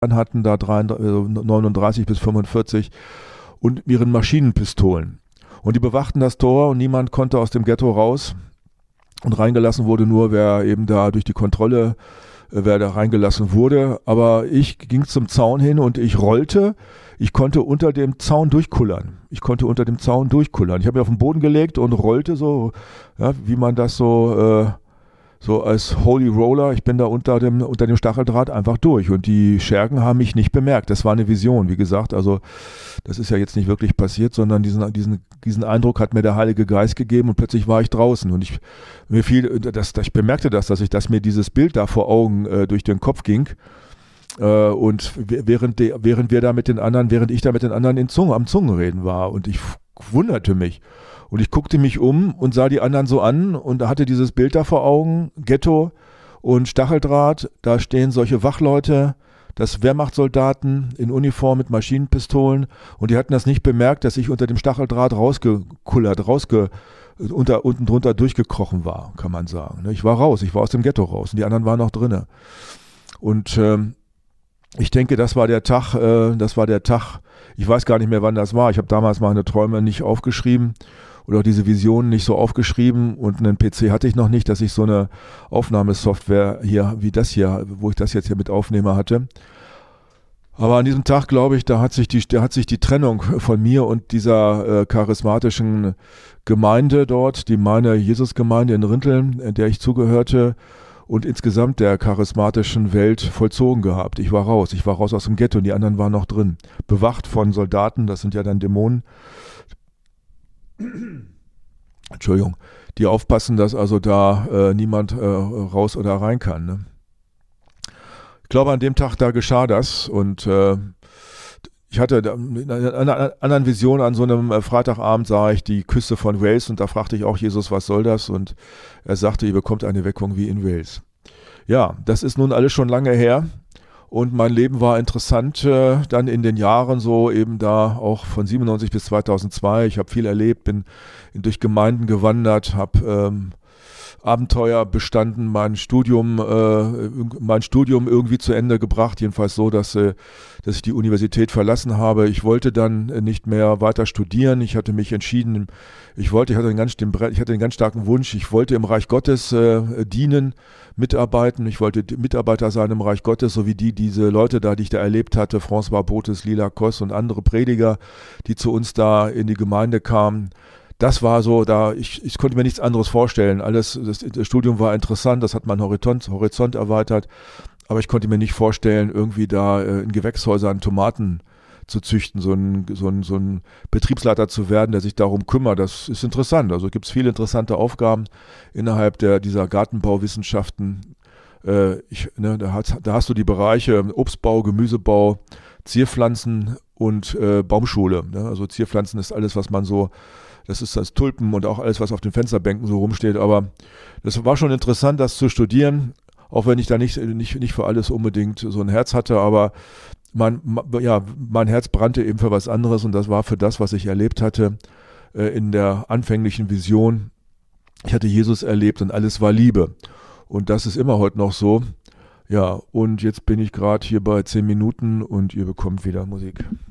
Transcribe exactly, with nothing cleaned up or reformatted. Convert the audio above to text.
hatten, da neununddreißig bis fünfundvierzig und ihren Maschinenpistolen. Und die bewachten das Tor und niemand konnte aus dem Ghetto raus. Und reingelassen wurde nur, wer eben da durch die Kontrolle, äh, wer da reingelassen wurde. Aber ich ging zum Zaun hin und ich rollte. Ich konnte unter dem Zaun durchkullern. Ich konnte unter dem Zaun durchkullern. Ich habe mich auf den Boden gelegt und rollte so, ja, wie man das so, äh, so als Holy Roller. Ich bin da unter dem, unter dem Stacheldraht einfach durch. Und die Schergen haben mich nicht bemerkt. Das war eine Vision, wie gesagt. Also das ist ja jetzt nicht wirklich passiert, sondern diesen, diesen, diesen Eindruck hat mir der Heilige Geist gegeben und plötzlich war ich draußen. Und ich, mir fiel, das, ich bemerkte das, dass ich, dass mir dieses Bild da vor Augen äh, durch den Kopf ging. Äh, und während, de, während wir da mit den anderen, während ich da mit den anderen in Zunge, am Zungenreden war. Und ich wunderte mich. Und ich guckte mich um und sah die anderen so an und hatte dieses Bild da vor Augen, Ghetto und Stacheldraht, da stehen solche Wachleute, das Wehrmachtssoldaten in Uniform mit Maschinenpistolen und die hatten das nicht bemerkt, dass ich unter dem Stacheldraht rausgekullert, rausge, unter, unten drunter durchgekrochen war, kann man sagen. Ich war raus, ich war aus dem Ghetto raus und die anderen waren noch drinne. Und ähm, ich denke, das war der Tag, äh, das war der Tag, ich weiß gar nicht mehr, wann das war. Ich habe damals meine Träume nicht aufgeschrieben oder auch diese Visionen nicht so aufgeschrieben und einen P C hatte ich noch nicht, dass ich so eine Aufnahmesoftware hier, wie das hier, wo ich das jetzt hier mit aufnehme hatte. Aber an diesem Tag, glaube ich, da hat sich die, da hat sich die Trennung von mir und dieser äh, charismatischen Gemeinde dort, die meine Jesusgemeinde in Rinteln, der ich zugehörte, und insgesamt der charismatischen Welt vollzogen gehabt. Ich war raus, ich war raus aus dem Ghetto und die anderen waren noch drin. Bewacht von Soldaten, das sind ja dann Dämonen. Entschuldigung, die aufpassen, dass also da äh, niemand äh, raus oder rein kann. Ne? Ich glaube, an dem Tag, da geschah das und äh, ich hatte in einer anderen Vision an so einem Freitagabend sah ich die Küste von Wales und da fragte ich auch Jesus, was soll das? Und er sagte, ihr bekommt eine Weckung wie in Wales. Ja, das ist nun alles schon lange her und mein Leben war interessant äh, dann in den Jahren so eben da auch von siebenundneunzig bis zweitausendzwei. Ich habe viel erlebt, bin durch Gemeinden gewandert, habe ähm, Abenteuer bestanden, mein Studium, äh, mein Studium irgendwie zu Ende gebracht, jedenfalls so, dass, äh, dass ich die Universität verlassen habe. Ich wollte dann nicht mehr weiter studieren. Ich hatte mich entschieden, ich wollte, ich hatte einen ganz, ich hatte einen ganz starken Wunsch, ich wollte im Reich Gottes äh, dienen, mitarbeiten. Ich wollte Mitarbeiter sein im Reich Gottes, so wie die, diese Leute da, die ich da erlebt hatte, François Botes, Lila Koss und andere Prediger, die zu uns da in die Gemeinde kamen. Das war so, da ich, ich konnte mir nichts anderes vorstellen. Alles, das, das Studium war interessant, das hat meinen Horizont, Horizont erweitert, aber ich konnte mir nicht vorstellen, irgendwie da äh, in Gewächshäusern Tomaten zu züchten, so ein, so, ein, so ein Betriebsleiter zu werden, der sich darum kümmert. Das ist interessant. Also gibt es viele interessante Aufgaben innerhalb der, dieser Gartenbauwissenschaften. Äh, ich, ne, da, hast, da hast du die Bereiche Obstbau, Gemüsebau, Zierpflanzen und äh, Baumschule. Ne? Also Zierpflanzen ist alles, was man so, das ist das Tulpen und auch alles, was auf den Fensterbänken so rumsteht. Aber das war schon interessant, das zu studieren, auch wenn ich da nicht, nicht, nicht für alles unbedingt so ein Herz hatte. Aber mein, ja, mein Herz brannte eben für was anderes und das war für das, was ich erlebt hatte äh, in der anfänglichen Vision. Ich hatte Jesus erlebt und alles war Liebe. Und das ist immer heute noch so. Ja, und jetzt bin ich gerade hier bei zehn Minuten und ihr bekommt wieder Musik.